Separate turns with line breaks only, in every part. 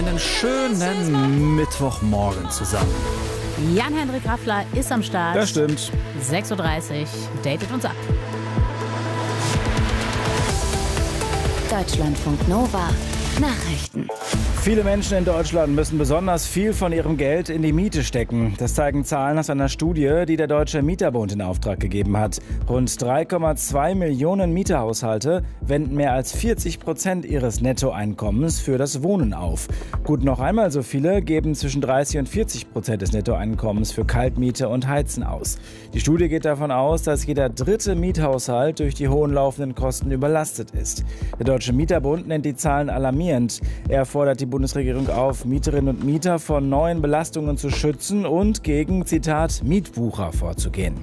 Einen schönen Mittwochmorgen zusammen.
Jan-Henrik Raffler ist am Start.
Das stimmt.
6.30 Uhr, datet uns ab.
Deutschlandfunk Nova Nachrichten.
Viele Menschen in Deutschland müssen besonders viel von ihrem Geld in die Miete stecken. Das zeigen Zahlen aus einer Studie, die der Deutsche Mieterbund in Auftrag gegeben hat. Rund 3,2 Millionen Mieterhaushalte wenden mehr als 40% ihres Nettoeinkommens für das Wohnen auf. Gut noch einmal so viele geben zwischen 30 und 40% des Nettoeinkommens für Kaltmiete und Heizen aus. Die Studie geht davon aus, dass jeder dritte Miethaushalt durch die hohen laufenden Kosten überlastet ist. Der Deutsche Mieterbund nennt die Zahlen alarmierend. Er fordert die Bundesregierung auf, Mieterinnen und Mieter vor neuen Belastungen zu schützen und gegen, Zitat, Mietwucher vorzugehen.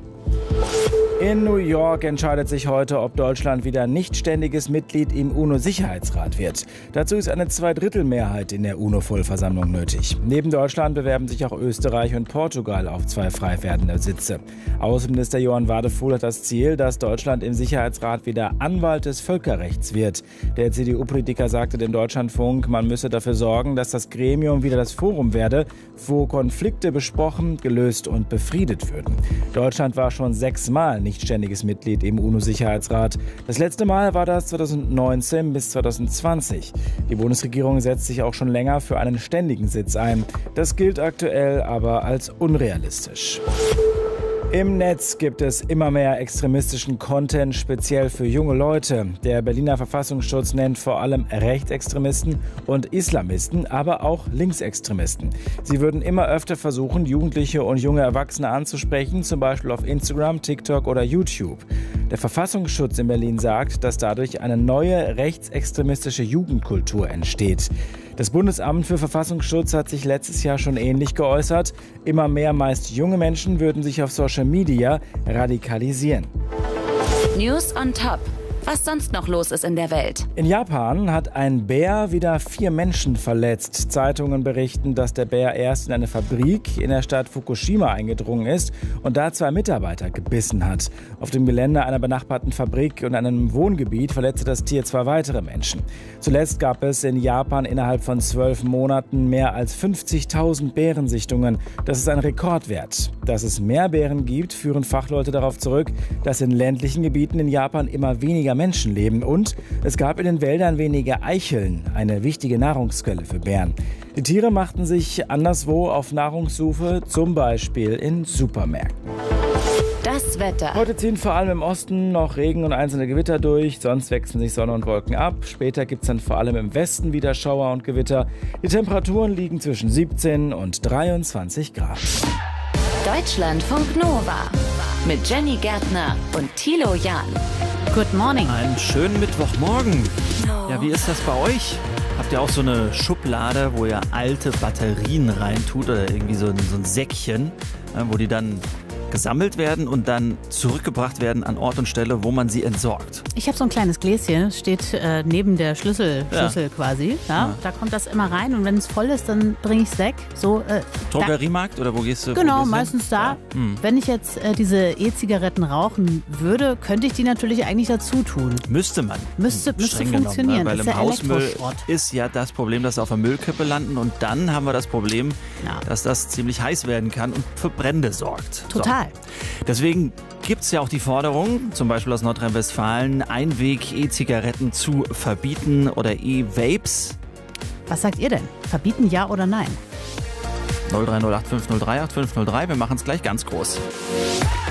In New York entscheidet sich heute, ob Deutschland wieder nichtständiges Mitglied im UNO-Sicherheitsrat wird. Dazu ist eine Zweidrittelmehrheit in der UNO-Vollversammlung nötig. Neben Deutschland bewerben sich auch Österreich und Portugal auf 2 frei werdende Sitze. Außenminister Johann Wadefuhl hat das Ziel, dass Deutschland im Sicherheitsrat wieder Anwalt des Völkerrechts wird. Der CDU-Politiker sagte dem Deutschlandfunk, man müsse dafür sorgen, dass das Gremium wieder das Forum werde, wo Konflikte besprochen, gelöst und befriedet würden. Deutschland war schon 6-mal nichtständiges Mitglied im UNO-Sicherheitsrat. Das letzte Mal war das 2019 bis 2020. Die Bundesregierung setzt sich auch schon länger für einen ständigen Sitz ein. Das gilt aktuell aber als unrealistisch. Im Netz gibt es immer mehr extremistischen Content, speziell für junge Leute. Der Berliner Verfassungsschutz nennt vor allem Rechtsextremisten und Islamisten, aber auch Linksextremisten. Sie würden immer öfter versuchen, Jugendliche und junge Erwachsene anzusprechen, zum Beispiel auf Instagram, TikTok oder YouTube. Der Verfassungsschutz in Berlin sagt, dass dadurch eine neue rechtsextremistische Jugendkultur entsteht. Das Bundesamt für Verfassungsschutz hat sich letztes Jahr schon ähnlich geäußert. Immer mehr meist junge Menschen würden sich auf Social Media radikalisieren.
News on Top. Was sonst noch los ist in der Welt.
In Japan hat ein Bär wieder 4 Menschen verletzt. Zeitungen berichten, dass der Bär erst in eine Fabrik in der Stadt Fukushima eingedrungen ist und da 2 Mitarbeiter gebissen hat. Auf dem Gelände einer benachbarten Fabrik und einem Wohngebiet verletzte das Tier 2 weitere Menschen. Zuletzt gab es in Japan innerhalb von 12 Monaten mehr als 50.000 Bärensichtungen. Das ist ein Rekordwert. Dass es mehr Bären gibt, führen Fachleute darauf zurück, dass in ländlichen Gebieten in Japan immer weniger Menschen leben und es gab in den Wäldern weniger Eicheln, eine wichtige Nahrungsquelle für Bären. Die Tiere machten sich anderswo auf Nahrungssuche, zum Beispiel in Supermärkten.
Das Wetter.
Heute ziehen vor allem im Osten noch Regen und einzelne Gewitter durch, sonst wechseln sich Sonne und Wolken ab. Später gibt es dann vor allem im Westen wieder Schauer und Gewitter. Die Temperaturen liegen zwischen 17 und 23 Grad.
Deutschlandfunk Nova mit Jenny Gärtner und Thilo Jahn.
Good morning.
Einen schönen Mittwochmorgen. Ja, wie ist das bei euch? Habt ihr auch so eine Schublade, wo ihr alte Batterien reintut oder irgendwie so ein Säckchen, wo die dann gesammelt werden und dann zurückgebracht werden an Ort und Stelle, wo man sie entsorgt?
Ich habe so ein kleines Gläschen, steht neben der Schlüssel quasi. Ja. Da kommt das immer rein und wenn es voll ist, dann bringe ich es weg. So,
Drogeriemarkt oder wo gehst du?
Genau, meistens da. Ja. Wenn ich jetzt diese E-Zigaretten rauchen würde, könnte ich die natürlich eigentlich dazu tun.
Müsste man.
Müsste funktionieren.
Weil
das
im
ist ja
Hausmüll ist ja das Problem, dass sie auf der Müllkippe landen und dann haben wir das Problem, dass das ziemlich heiß werden kann und für Brände sorgt.
Total.
So. Deswegen gibt es ja auch die Forderung, zum Beispiel aus Nordrhein-Westfalen, Einweg-E-Zigaretten zu verbieten oder E-Vapes.
Was sagt ihr denn? Verbieten ja oder nein?
03085038503, wir machen es gleich ganz groß.